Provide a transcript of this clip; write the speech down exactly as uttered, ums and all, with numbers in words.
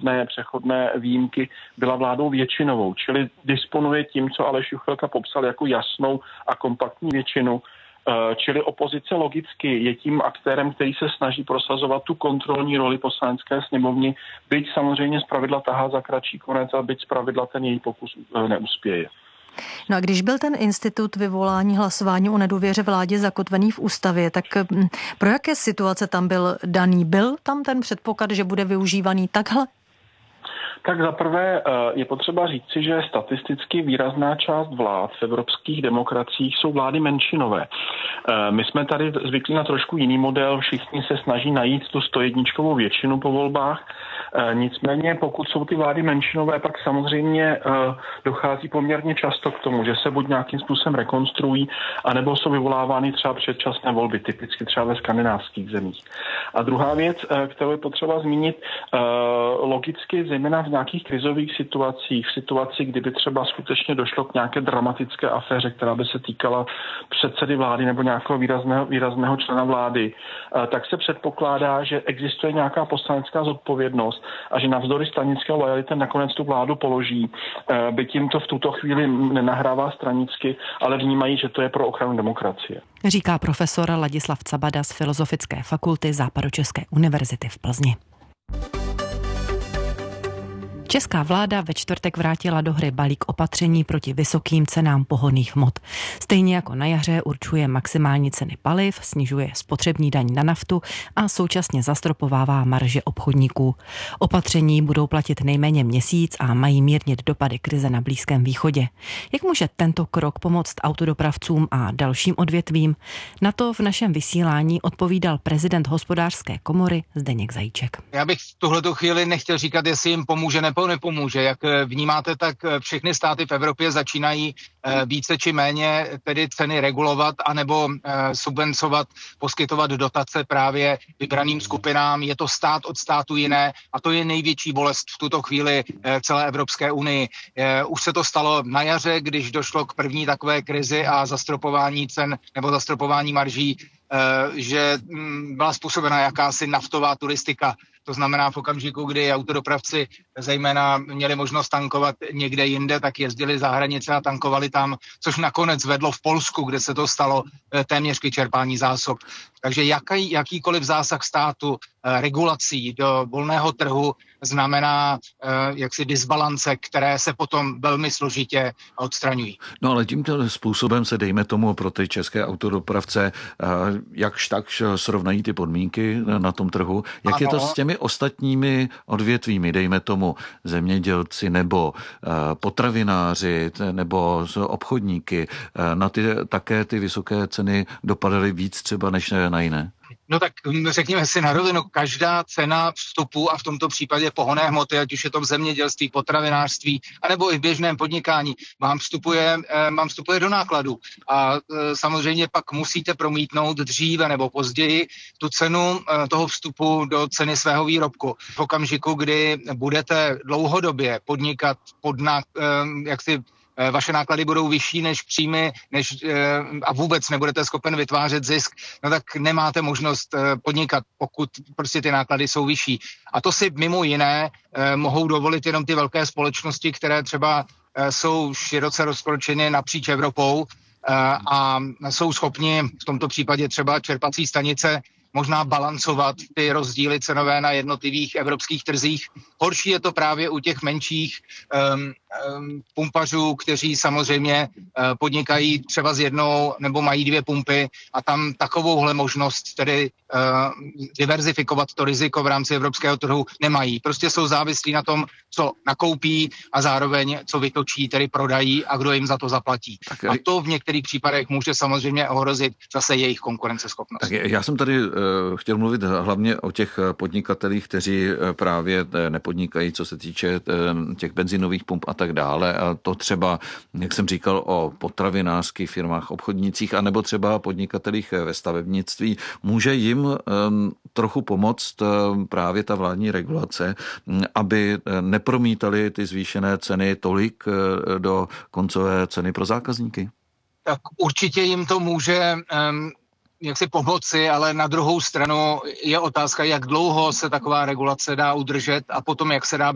přechodné, přechodné výjimky byla vládou většinovou, čili disponuje tím, co Aleš Juchelka popsal jako jasnou a kompaktní většinu. Čili opozice logicky je tím aktérem, který se snaží prosazovat tu kontrolní roli poslanecké sněmovny, byť samozřejmě zpravidla tahá za kratší konec a byť zpravidla ten její pokus neuspěje. No a když byl ten institut vyvolání hlasování o nedůvěře vládě zakotvený v ústavě, tak pro jaké situace tam byl daný? Byl tam ten předpoklad, že bude využívaný takhle? Tak zaprvé je potřeba říci, že statisticky výrazná část vlád v evropských demokraciích jsou vlády menšinové. My jsme tady zvyklí na trošku jiný model, všichni se snaží najít tu stojedničkovou většinu po volbách. Nicméně pokud jsou ty vlády menšinové, pak samozřejmě dochází poměrně často k tomu, že se buď nějakým způsobem rekonstruují, anebo jsou vyvolávány třeba předčasné volby, typicky třeba ve skandinávských zemích. A druhá věc, kterou je potřeba zmínit, logicky zejména v nějakých krizových situacích, v situaci, kdyby třeba skutečně došlo k nějaké dramatické aféře, která by se týkala předsedy vlády nebo nějakého výrazného, výrazného člena vlády, tak se předpokládá, že existuje nějaká poslanecká zodpovědnost a že navzdory stranické lojality nakonec tu vládu položí. Byť jim to v tuto chvíli nenahrává stranicky, ale vnímají, že to je pro ochranu demokracie. Říká profesor Ladislav Cabada z Filozofické fakulty Západočeské univerzity v Plzni. Česká vláda ve čtvrtek vrátila do hry balík opatření proti vysokým cenám pohonných hmot. Stejně jako na jaře určuje maximální ceny paliv, snižuje spotřební daň na naftu a současně zastropovává marže obchodníků. Opatření budou platit nejméně měsíc a mají mírnit dopady krize na Blízkém východě. Jak může tento krok pomoct autodopravcům a dalším odvětvím? Na to v našem vysílání odpovídal prezident Hospodářské komory Zdeněk Zajíček. Já bych v tuhletu chvíli nechtěl říkat, jestli jim pomůže nebo nepomůže. Jak vnímáte, tak všechny státy v Evropě začínají více či méně tedy ceny regulovat anebo subvencovat, poskytovat dotace právě vybraným skupinám. Je to stát od státu jiné a to je největší bolest v tuto chvíli celé Evropské unii. Už se to stalo na jaře, když došlo k první takové krizi a zastropování cen nebo zastropování marží, že byla způsobena jakási naftová turistika. To znamená v okamžiku, kdy autodopravci zejména měli možnost tankovat někde jinde, tak jezdili za hranice a tankovali tam, což nakonec vedlo v Polsku, kde se to stalo téměř k vyčerpání zásob. Takže jaký, jakýkoliv zásah státu regulací do volného trhu znamená jaksi disbalance, které se potom velmi složitě odstraňují. No ale tímto způsobem se dejme tomu pro ty české autodopravce jakž takž srovnají ty podmínky na tom trhu. Jak ano. Je to s těmi ostatními odvětvími, dejme tomu zemědělci nebo potravináři nebo obchodníky, na ty také ty vysoké ceny dopadaly víc třeba než na jiné? No tak řekněme si na rovinu, každá cena vstupu a v tomto případě pohonné hmoty, ať už je to v zemědělství, potravinářství, anebo i v běžném podnikání, vám vstupuje, vám vstupuje do nákladů. A samozřejmě pak musíte promítnout dříve nebo později tu cenu toho vstupu do ceny svého výrobku. V okamžiku, kdy budete dlouhodobě podnikat pod ná, jaksi vaše náklady budou vyšší než příjmy než, a vůbec nebudete schopen vytvářet zisk, no tak nemáte možnost podnikat, pokud prostě ty náklady jsou vyšší. A to si mimo jiné mohou dovolit jenom ty velké společnosti, které třeba jsou široce rozkročeny napříč Evropou a jsou schopni v tomto případě třeba čerpací stanice možná balancovat ty rozdíly cenové na jednotlivých evropských trzích. Horší je to právě u těch menších um, um, pumpařů, kteří samozřejmě uh, podnikají třeba s jednou nebo mají dvě pumpy a tam takovouhle možnost tedy uh, diverzifikovat to riziko v rámci evropského trhu nemají. Prostě jsou závislí na tom, co nakoupí a zároveň co vytočí, tedy prodají a kdo jim za to zaplatí. Tak, a to v některých případech může samozřejmě ohrozit zase jejich konkurenceschopnost. Tak já jsem tady chtěl mluvit hlavně o těch podnikatelích, kteří právě nepodnikají, co se týče těch benzinových pump a tak dále. A to třeba, jak jsem říkal, o potravinářských firmách, obchodnících, anebo třeba podnikatelích ve stavebnictví. Může jim trochu pomoct právě ta vládní regulace, aby nepromítali ty zvýšené ceny tolik do koncové ceny pro zákazníky? Tak určitě jim to může um... jak si pomoci, ale na druhou stranu je otázka, jak dlouho se taková regulace dá udržet a potom jak se dá